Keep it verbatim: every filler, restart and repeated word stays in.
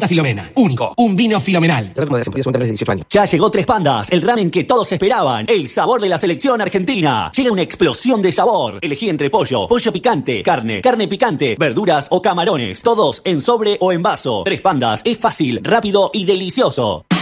Santa Filomena. Único. Un vino filomenal. Ya llegó Tres Pandas, el ramen que todos esperaban. El sabor de la selección argentina. Llega una explosión de sabor. Elegí entre pollo, pollo picante, carne, carne picante, verduras o camarones. Todos en sobre o en vaso. Tres Pandas es fácil, rápido y delicioso.